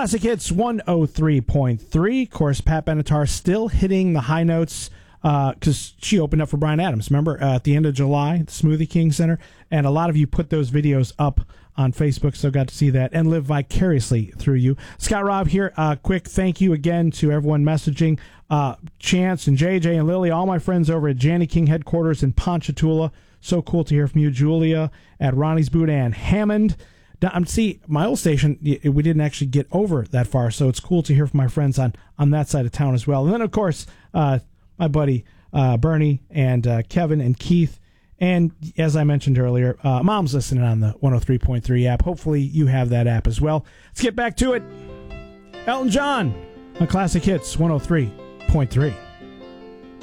Classic Hits 103.3. Of course, Pat Benatar still hitting the high notes because she opened up for Bryan Adams, remember, at the end of July, the Smoothie King Center. And a lot of you put those videos up on Facebook, so got to see that and live vicariously through you. Scott Robb here. Quick thank you again to everyone messaging. Chance and JJ and Lily, all my friends over at Janny King headquarters in Ponchatoula. So cool to hear from you. Julia at Ronnie's Boudin. Hammond. See, my old station, we didn't actually get over that far, so it's cool to hear from my friends on that side of town as well. And then, of course, my buddy Bernie and Kevin and Keith. And as I mentioned earlier, Mom's listening on the 103.3 app. Hopefully you have that app as well. Let's get back to it. Elton John on Classic Hits 103.3.